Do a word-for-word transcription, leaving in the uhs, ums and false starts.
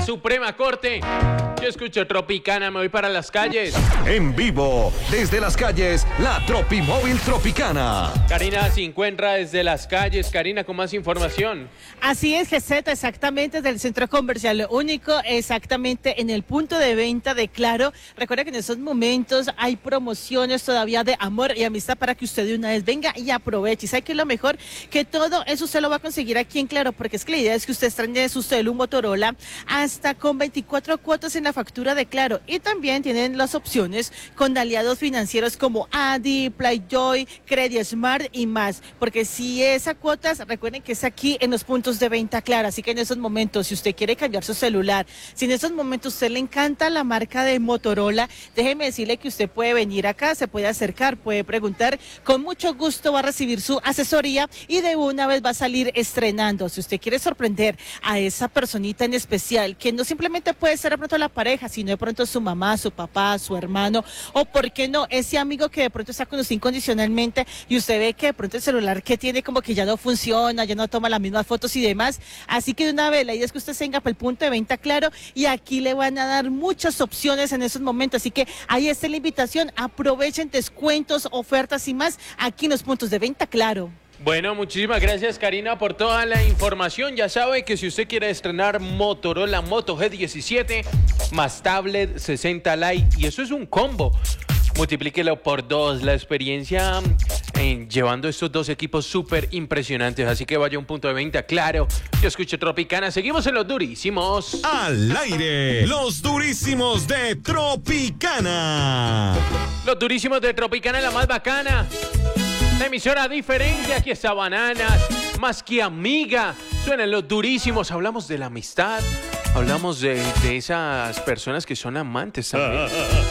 la Suprema Corte. Yo escucho Tropicana, me voy para las calles. En vivo, desde las calles, la Tropimóvil Tropicana. Karina se encuentra desde las calles. Karina, con más información. Así es, G Z, exactamente del Centro Comercial Único, exactamente en el punto de venta de Claro. Recuerda que en estos momentos hay promociones todavía de amor y amistad para que usted de una vez venga y aproveche. Y sabe que lo mejor, que todo eso usted lo va a conseguir aquí en Claro, porque es que la idea es que usted extrañe su celu Motorola hasta con veinticuatro cuotas en la factura de Claro. Y también tienen las opciones con aliados financieros como Adi, Playjoy, Credit Smart y más. Porque si esas cuotas, recuerden que es aquí en los puntos de venta Claro. Así que en esos momentos, si usted quiere cambiar su celular, si en esos momentos a usted le encanta la marca de Motorola, déjeme decirle que usted puede venir acá, se puede acercar, puede preguntar, con mucho gusto va a recibir su asesoría y de una vez va a salir estrenando. Si usted quiere sorprender a esa personita en especial, que no simplemente puede ser de pronto la pareja, sino de pronto su mamá, su papá, su hermano, o por qué no, ese amigo que de pronto está con usted incondicionalmente y usted ve que de pronto el celular que tiene como que ya no funciona, ya no toma las mismas fotos y demás. Así que de una vez, la idea es que usted se venga para el punto de venta Claro y aquí le van a dar muchas opciones en esos momentos. Así que ahí está la invitación, aprovechen descuentos, ofertas y más aquí en los puntos de venta Claro. Bueno, muchísimas gracias, Karina, por toda la información. Ya sabe que si usted quiere estrenar Motorola Moto G diecisiete más tablet sesenta Lite, y eso es un combo, multiplíquelo por dos. La experiencia en llevando estos dos equipos súper impresionantes. Así que vaya a un punto de venta Claro. Yo escucho Tropicana. Seguimos en los durísimos. Al aire, los durísimos de Tropicana. Los durísimos de Tropicana, la más bacana. La emisora diferente, aquí está Bananas, más que amiga. Suenan los durísimos, hablamos de la amistad, hablamos de, de esas personas que son amantes también.